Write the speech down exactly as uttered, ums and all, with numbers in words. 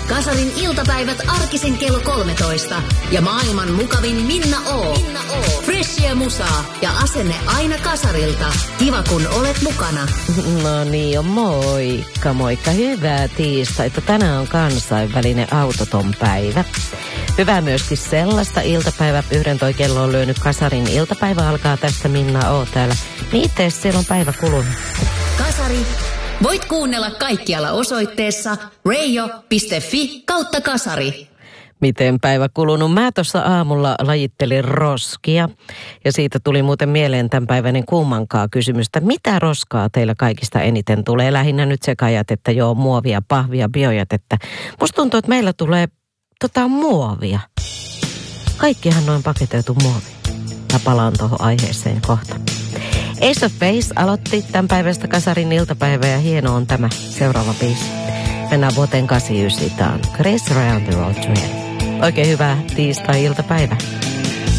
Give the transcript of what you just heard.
Kasarin iltapäivät arkisin kello kolmetoista ja maailman mukavin Minna O. Minna O. Freshia musaa ja asenne aina Kasarilta. Kiva kun olet mukana. No niin, on moikka, moikka. Hyvää tiistaita. Tänään on kansainvälinen autoton päivä. Hyvä myöskin sellaista iltapäivää. Yhden toi kello on lyönyt Kasarin iltapäivä. Alkaa tästä Minna O täällä. Miten siellä on päivä kulunut? Kasari. Voit kuunnella kaikkialla osoitteessa reijo piste fi kautta kasari. Miten päivä kulunut? Mä tuossa aamulla lajittelin roskia ja siitä tuli muuten mieleen tämänpäiväinen kummankaa kysymystä. Mitä roskaa teillä kaikista eniten tulee? Lähinnä nyt sekajätettä, joo, muovia, pahvia, biojätettä. Musta tuntuu, että meillä tulee tota muovia. Kaikkihan noin paketoitu muovi. Mä palaan tuohon aiheeseen kohta. Ace of Base aloitti tämän päivästä Kasarin iltapäivä ja hieno on tämä seuraava biisi. Mennään vuoteen kahdeksankymmentäyhdeksän. Tää on Grace Around the World. Oikein hyvää tiistai-iltapäivää.